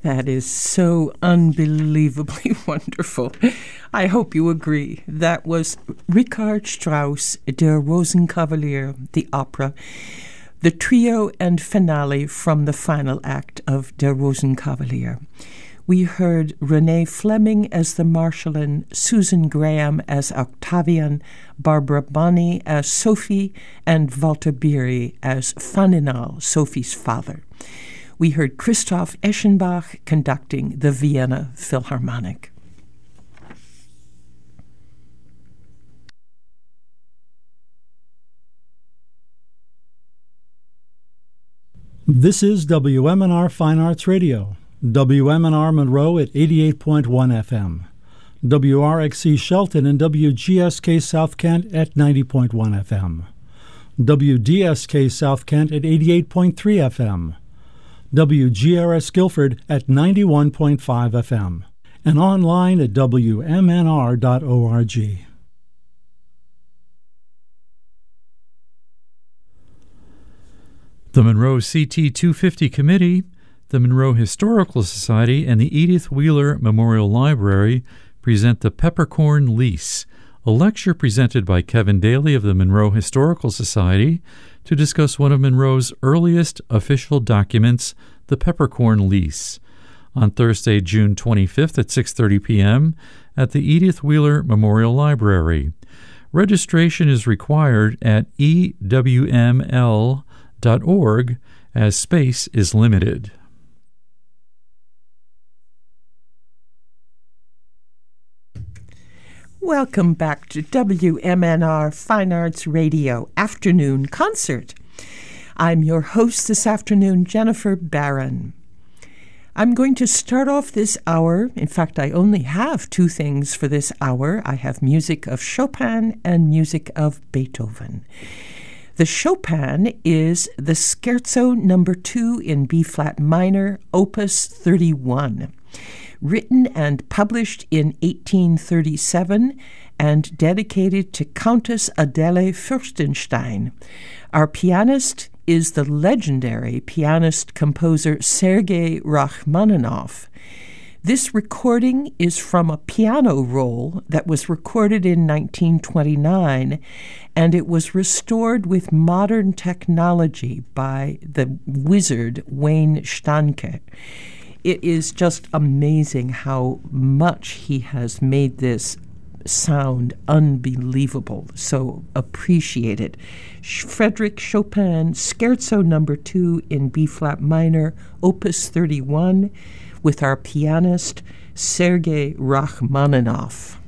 That is so unbelievably wonderful. I hope you agree. That was Richard Strauss, Der Rosenkavalier, the opera, the trio and finale from the final act of Der Rosenkavalier. We heard Renee Fleming as the Marschallin, Susan Graham as Octavian, Barbara Bonney as Sophie, and Walter Beery as Faninal, Sophie's father. We heard Christoph Eschenbach conducting the Vienna Philharmonic. This is WMNR Fine Arts Radio, WMNR Monroe at 88.1 FM, WRXC Shelton and WGSK South Kent at 90.1 FM, WDSK South Kent at 88.3 FM, WGRS Guilford at 91.5 FM, and online at WMNR.org. The Monroe CT 250 Committee, the Monroe Historical Society, and the Edith Wheeler Memorial Library present the Peppercorn Lease, a lecture presented by Kevin Daly of the Monroe Historical Society to discuss one of Monroe's earliest official documents, the Peppercorn Lease, on Thursday, June 25th at 6:30 p.m. at the Edith Wheeler Memorial Library. Registration is required at ewml.org as space is limited. Welcome back to WMNR Fine Arts Radio Afternoon Concert. I'm your host this afternoon, Jennifer Barron. I'm going to start off this hour. In fact, I only have two things for this hour. I have music of Chopin and music of Beethoven. The Chopin is the Scherzo No. 2 in B-flat minor, Opus 31. Written and published in 1837 and dedicated to Countess Adele Fürstenstein. Our pianist is the legendary pianist-composer Sergei Rachmaninoff. This recording is from a piano roll that was recorded in 1929, and it was restored with modern technology by the wizard Wayne Stanke. It is just amazing how much he has made this sound unbelievable. So appreciate it. Frédéric Chopin, Scherzo No. 2 in B-flat minor, Opus 31, with our pianist, Sergei Rachmaninoff.